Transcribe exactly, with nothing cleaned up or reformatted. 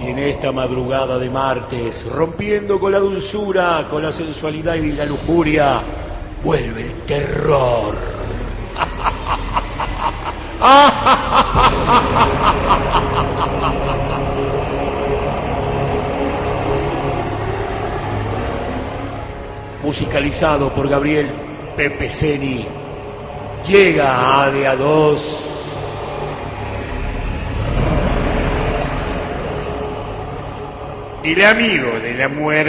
Y en esta madrugada de martes, rompiendo con la dulzura, con la sensualidad y la lujuria, vuelve el terror. Musicalizado por Gabriel Pepe Ceni, llega a de a dos. El amigo de la muerte.